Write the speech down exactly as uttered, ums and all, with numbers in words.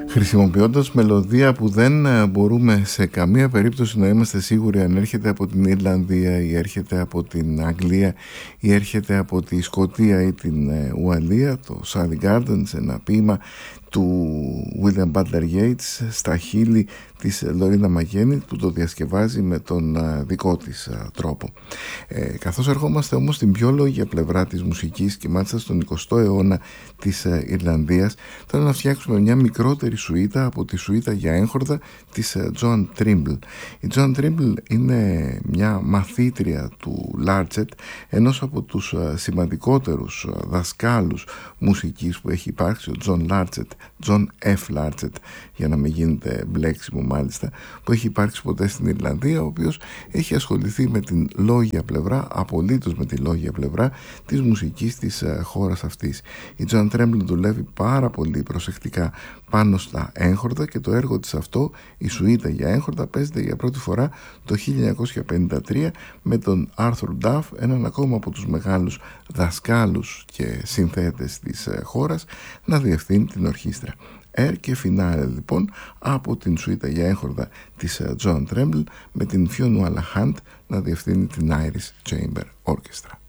χρησιμοποιώντας μελωδία που δεν μπορούμε σε καμία περίπτωση να είμαστε σίγουροι αν έρχεται από την Ιρλανδία ή έρχεται από την Αγγλία ή έρχεται από τη Σκωτία ή την Ουαλία, το Surrey Gardens, ένα ποίημα του William Butler Yeats στα χείλη της Λορίνα Μαγέννη, που το διασκευάζει με τον δικό της τρόπο. Ε, καθώς ερχόμαστε όμως στην πιο λόγια πλευρά της μουσικής και μάλιστα στον εικοστό αιώνα της Ιρλανδίας, θέλω να φτιάξουμε μια μικρότερη σουίτα από τη σουίτα για έγχορδα της Joan Trimble. Η Joan Trimble είναι μια μαθήτρια του Larchet, ενός από τους σημαντικότερους δασκάλους μουσικής που έχει υπάρξει, ο John Larchet, John F. Larchet, για να μην γίνεται μπλέξιμο μάλιστα, που έχει υπάρξει ποτέ στην Ιρλανδία, ο οποίος έχει ασχοληθεί με την λόγια πλευρά, απολύτως με τη λόγια πλευρά της μουσικής της χώρας αυτής. Η Joan Trimble δουλεύει πάρα πολύ προσεκτικά πάνω στα έγχορδα και το έργο της αυτό, η σουίτα για έγχορδα, παίζεται για πρώτη φορά το χίλια εννιακόσια πενήντα τρία με τον Arthur Duff, έναν ακόμα από τους μεγάλους δασκάλους και συνθέτες της χώρας, να διευθύνει την ορχήστρα. Air και φινάλε λοιπόν από την σουίτα για έγχορδα της Joan Trimble, με την Fionnuala Hunt να διευθύνει την Irish Chamber Orchestra.